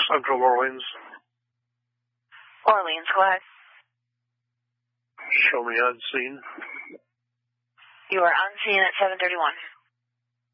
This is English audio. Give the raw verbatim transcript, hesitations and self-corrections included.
Central Orleans. Orleans, go ahead. Show me on scene. You are on scene at seven thirty-one.